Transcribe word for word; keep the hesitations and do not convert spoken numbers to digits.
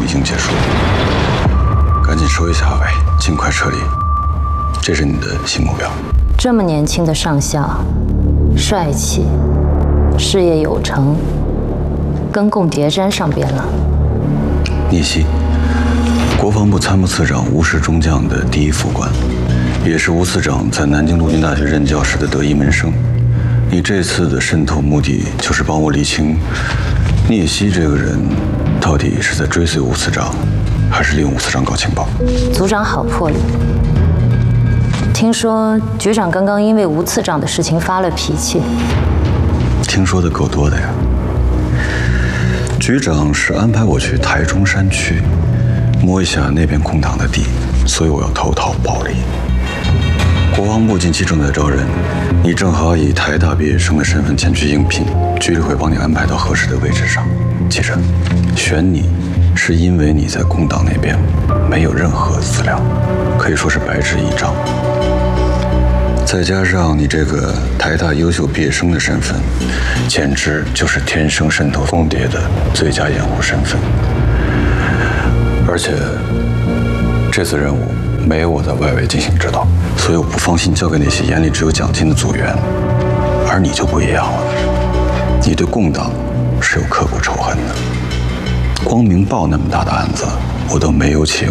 已经结束，赶紧收一下尾，尽快撤离。这是你的新目标。 这么年轻的上校，帅气，事业有成，跟共谍沾上边了。 聂曦，国防部参谋次长吴氏中将的第一副官，也是吴次长在南京陆军大学任教时的得意门生。你这次的渗透目的就是帮我理清聂曦这个人到底是在追随吴次长，还是利用吴次长搞情报？ 组长好魄力。听说局长刚刚因为吴次长的事情发了脾气。 听说的够多的呀。局长是安排我去台中山区摸一下那边空档的地，所以我要投桃报李。国防部近期正在招人，你正好以台大毕业生的身份前去应聘，局里会帮你安排到合适的位置上。记着，选你是因为你在空档那边没有任何资料，可以说是白纸一张。再加上你这个台大优秀毕业生的身份，简直就是天生渗透共谍的最佳掩护身份。而且这次任务没有我在外围进行指导，所以我不放心交给那些眼里只有奖金的组员。而你就不一样了，你对共党是有刻骨仇恨的。光明报那么大的案子，我都没有请